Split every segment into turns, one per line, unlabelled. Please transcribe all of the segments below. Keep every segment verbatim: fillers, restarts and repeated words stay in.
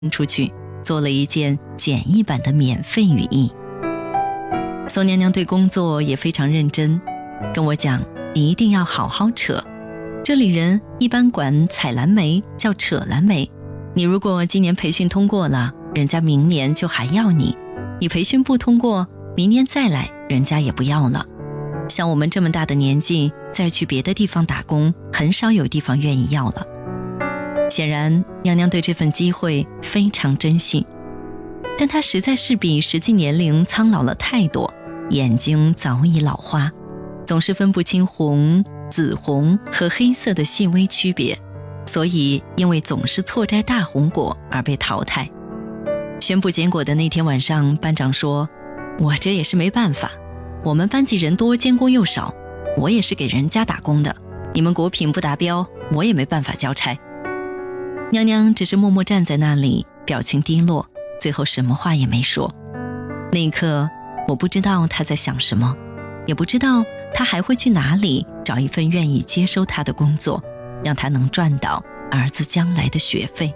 出去，做了一件简易版的免费雨衣。宋娘娘对工作也非常认真，跟我讲一定要好好扯，这里人一般管采蓝莓叫扯蓝莓，你如果今年培训通过了，人家明年就还要你，你培训不通过，明年再来人家也不要了。像我们这么大的年纪再去别的地方打工，很少有地方愿意要了。显然娘娘对这份机会非常珍惜，但她实在是比实际年龄苍老了太多，眼睛早已老花，总是分不清红、紫红和黑色的细微区别，所以因为总是错摘大红果而被淘汰。宣布结果的那天晚上，班长说，我这也是没办法，我们班级人多，监工又少，我也是给人家打工的，你们果品不达标，我也没办法交差。娘娘只是默默站在那里，表情低落，最后什么话也没说。那一刻我不知道她在想什么，也不知道她还会去哪里找一份愿意接收她的工作，让她能赚到儿子将来的学费。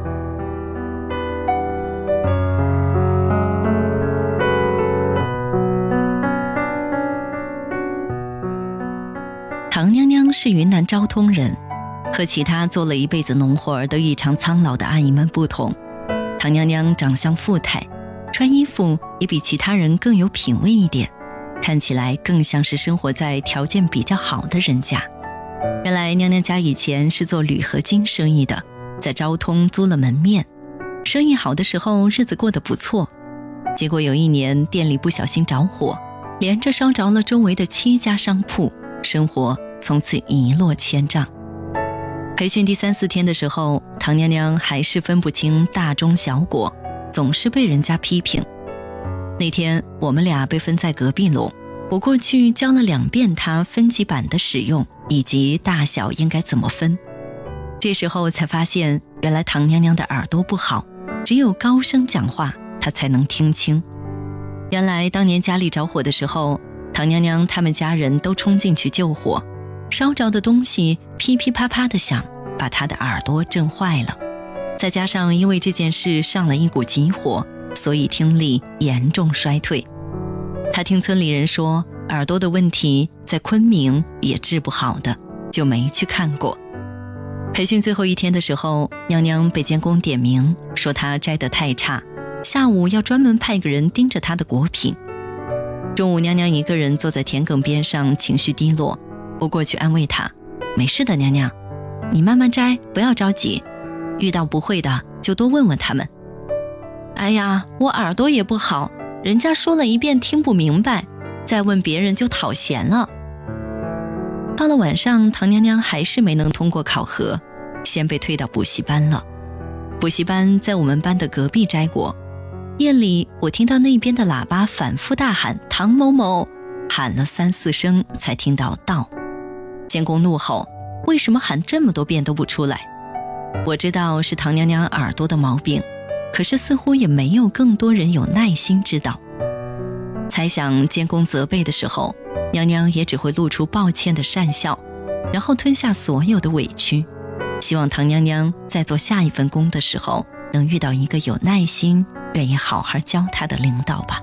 唐娘娘是云南昭通人，和其他做了一辈子农活儿都异常苍老的阿姨们不同，唐娘娘长相富态，穿衣服也比其他人更有品味一点，看起来更像是生活在条件比较好的人家。原来娘娘家以前是做铝合金生意的，在昭通租了门面，生意好的时候日子过得不错，结果有一年店里不小心着火，连着烧着了周围的七家商铺，生活从此一落千丈。培训第三四天的时候，唐娘娘还是分不清大中小果，总是被人家批评。那天我们俩被分在隔壁笼，我过去教了两遍她分级板的使用以及大小应该怎么分。这时候才发现，原来唐娘娘的耳朵不好，只有高声讲话她才能听清。原来当年家里着火的时候，唐娘娘他们家人都冲进去救火，烧着的东西噼噼啪啪地响，把她的耳朵震坏了。再加上因为这件事上了一股急火，所以听力严重衰退。她听村里人说，耳朵的问题在昆明也治不好的，就没去看过。培训最后一天的时候，娘娘被监工点名，说她摘得太差，下午要专门派个人盯着她的果品。中午娘娘一个人坐在田埂边上，情绪低落，我过去安慰她，没事的娘娘，你慢慢摘，不要着急，遇到不会的就多问问他们。哎呀，我耳朵也不好，人家说了一遍听不明白，再问别人就讨嫌了。到了晚上，唐娘娘还是没能通过考核，先被推到补习班了。补习班在我们班的隔壁摘果，夜里我听到那边的喇叭反复大喊唐某某，喊了三四声才听到到。监工怒吼，为什么喊这么多遍都不出来？我知道是唐娘娘耳朵的毛病，可是似乎也没有更多人有耐心知道。猜想监工责备的时候，娘娘也只会露出抱歉的讪笑，然后吞下所有的委屈，希望唐娘娘在做下一份工的时候能遇到一个有耐心愿意好好教她的领导吧。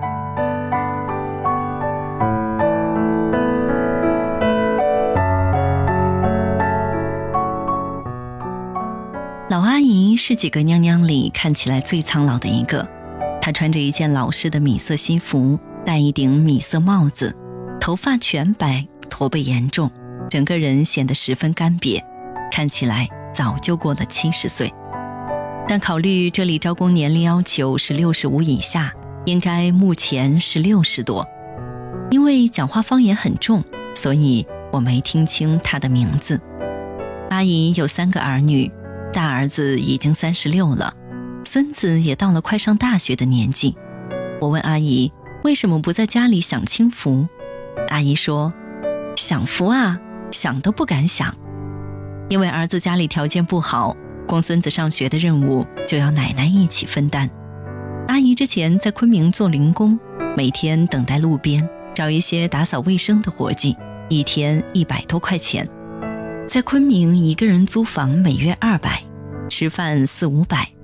老阿姨是几个娘娘里看起来最苍老的一个，她穿着一件老式的米色西服，戴一顶米色帽子，头发全白，驼背严重，整个人显得十分干瘪，看起来早就过了七十岁。但考虑这里招工年龄要求是六十五以下，应该目前是六十多。因为讲话方言很重，所以我没听清她的名字。阿姨有三个儿女，大儿子已经三十六了，孙子也到了快上大学的年纪。我问阿姨为什么不在家里享清福，阿姨说，享福啊，想都不敢想，因为儿子家里条件不好，供孙子上学的任务就要奶奶一起分担。阿姨之前在昆明做零工，每天等待路边找一些打扫卫生的活计，一天一百多块钱。在昆明一个人租房每月二百，吃饭四五百，